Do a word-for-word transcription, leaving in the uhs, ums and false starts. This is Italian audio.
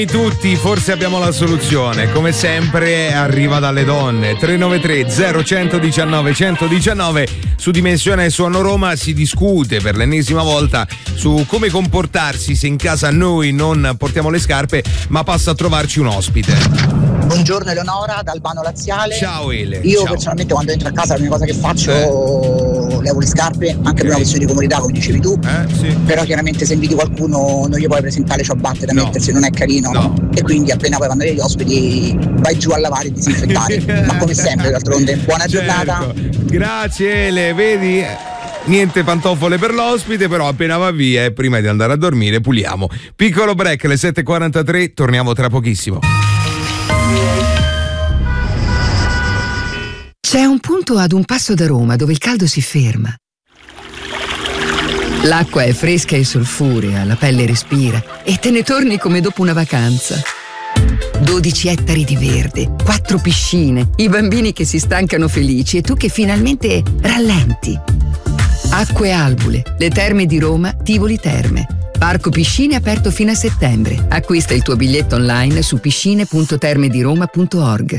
Tutti forse abbiamo la soluzione, come sempre arriva dalle donne. Tre nove tre zero uno uno uno uno uno nove. Su Dimensione Suono Roma si discute per l'ennesima volta su come comportarsi se in casa noi non portiamo le scarpe ma passa a trovarci un ospite. Buongiorno Eleonora, da Albano Laziale. Ciao Ele. Io Ciao. Personalmente quando entro a casa la prima cosa che faccio eh. levo le scarpe, anche okay. per una questione di comodità come dicevi tu, eh, sì. Però chiaramente se inviti qualcuno non gli puoi presentare le ciabatte da no. mettersi, non è carino, no. E quindi appena poi quando vedi gli ospiti vai giù a lavare e disinfettare. Ma come sempre d'altronde, buona certo. giornata. Grazie Ele, vedi? Niente pantofole per l'ospite, però appena va via e prima di andare a dormire puliamo. Piccolo break, alle sette e quarantatré, torniamo tra pochissimo. C'è un punto ad un passo da Roma dove il caldo si ferma. L'acqua è fresca e solfurea, la pelle respira e te ne torni come dopo una vacanza. dodici ettari di verde, quattro piscine, i bambini che si stancano felici e tu che finalmente rallenti. Acque Albule, le terme di Roma, Tivoli Terme. Parco Piscine aperto fino a settembre. Acquista il tuo biglietto online su piscine punto termediroma punto org.